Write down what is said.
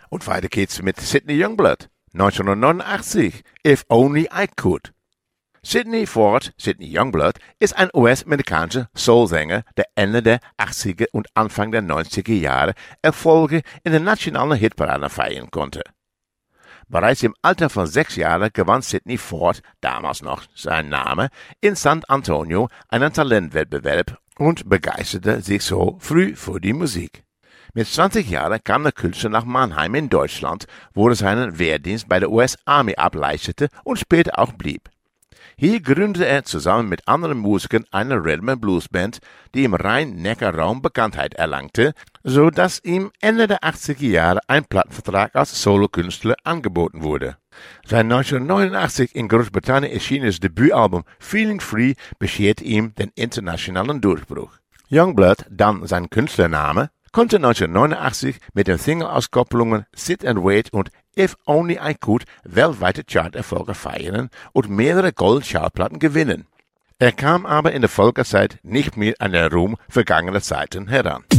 Und weiter geht's mit Sidney Youngblood, 1989, If Only I Could. Sidney Youngblood, ist ein US-amerikanischer Soulsänger, der Ende der 80er und Anfang der 90er Jahre Erfolge in der nationalen Hitparade feiern konnte. Bereits im Alter von 6 Jahren gewann Sidney Ford, damals noch sein Name, in San Antonio einen Talentwettbewerb und begeisterte sich so früh für die Musik. Mit 20 Jahren kam der Künstler nach Mannheim in Deutschland, wo er seinen Wehrdienst bei der US Army ableistete und später auch blieb. Hier gründete er zusammen mit anderen Musikern eine Rhythm-and-Blues-Band, die im Rhein-Neckar-Raum Bekanntheit erlangte, so dass ihm Ende der 80er Jahre ein Plattenvertrag als Solokünstler angeboten wurde. Sein 1989 in Großbritannien erschienenes Debütalbum Feeling Free bescherte ihm den internationalen Durchbruch. Youngblood, dann sein Künstlername, konnte 1989 mit den Single-Auskopplungen Sit and Wait und If Only I Could weltweite Charterfolge feiern und mehrere Gold-Schallplatten gewinnen. Er kam aber in der Folgezeit nicht mehr an den Ruhm vergangener Zeiten heran.